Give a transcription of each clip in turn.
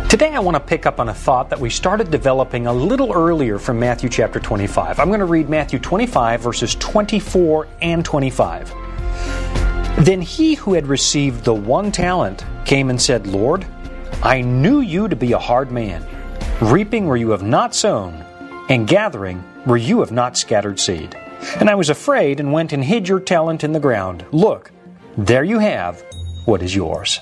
Today I want to pick up on a thought that we started developing a little earlier from Matthew chapter 25. I'm going to read Matthew 25 verses 24 and 25. Then he who had received the 1 talent came and said, Lord, I knew you to be a hard man, reaping where you have not sown, and gathering where you have not scattered seed. And I was afraid and went and hid your talent in the ground. Look, there you have what is yours.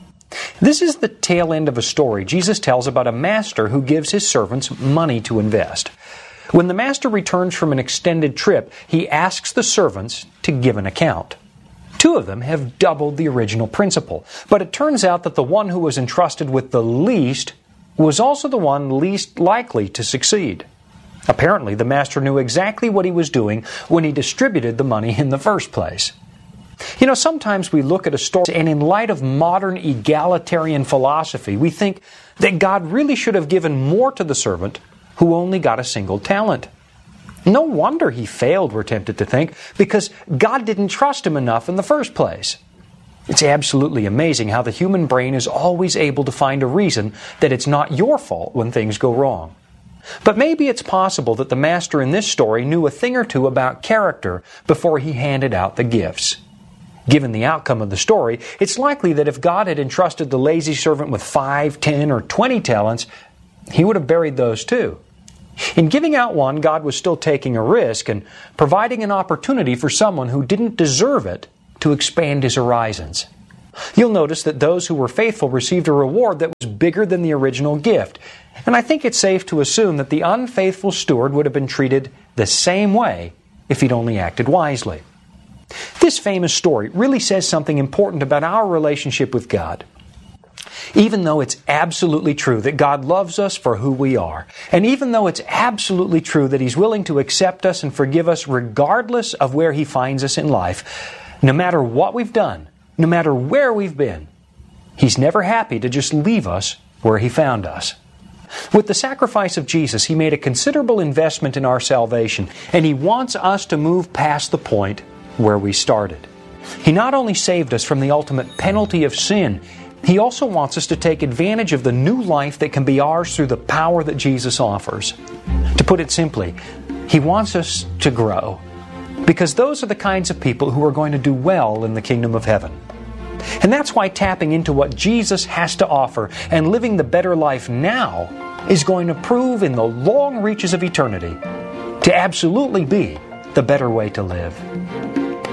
This is the tail end of a story Jesus tells about a master who gives his servants money to invest. When the master returns from an extended trip, he asks the servants to give an account. 2 of them have doubled the original principal, but it turns out that the one who was entrusted with the least was also the one least likely to succeed. Apparently, the master knew exactly what he was doing when he distributed the money in the first place. You know, sometimes we look at a story and in light of modern egalitarian philosophy, we think that God really should have given more to the servant who only got a single talent. No wonder he failed, we're tempted to think, because God didn't trust him enough in the first place. It's absolutely amazing how the human brain is always able to find a reason that it's not your fault when things go wrong. But maybe it's possible that the master in this story knew a thing or two about character before he handed out the gifts. Given the outcome of the story, it's likely that if God had entrusted the lazy servant with 5, 10, or 20 talents, he would have buried those too. In giving out one, God was still taking a risk and providing an opportunity for someone who didn't deserve it to expand his horizons. You'll notice that those who were faithful received a reward that was bigger than the original gift. And I think it's safe to assume that the unfaithful steward would have been treated the same way if he'd only acted wisely. This famous story really says something important about our relationship with God. Even though it's absolutely true that God loves us for who we are, and even though it's absolutely true that He's willing to accept us and forgive us regardless of where He finds us in life, no matter what we've done, no matter where we've been, He's never happy to just leave us where He found us. With the sacrifice of Jesus, He made a considerable investment in our salvation, and He wants us to move past the point where we started. He not only saved us from the ultimate penalty of sin, He also wants us to take advantage of the new life that can be ours through the power that Jesus offers. To put it simply, He wants us to grow, because those are the kinds of people who are going to do well in the kingdom of heaven. And that's why tapping into what Jesus has to offer and living the better life now is going to prove in the long reaches of eternity to absolutely be the better way to live.